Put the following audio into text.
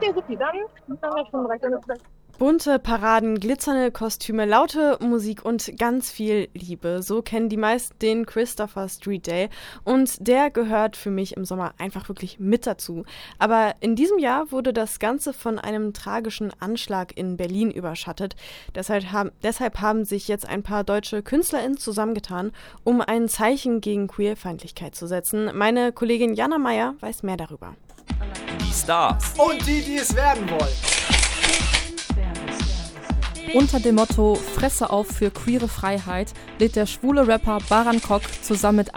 Okay, supi, dann wir schon direkt in das. Bunte Paraden, glitzernde Kostüme, laute Musik und ganz viel Liebe. So kennen die meisten den Christopher Street Day und der gehört für mich im Sommer einfach wirklich mit dazu. Aber in diesem Jahr wurde das Ganze von einem tragischen Anschlag in Berlin überschattet. Deshalb haben sich jetzt ein paar deutsche KünstlerInnen zusammengetan, um ein Zeichen gegen Queerfeindlichkeit zu setzen. Meine Kollegin Jana Meyer weiß mehr darüber. Die Stars und die es werden wollen. Unter dem Motto Fresse auf für queere Freiheit lädt der schwule Rapper Baran Kok zusammen mit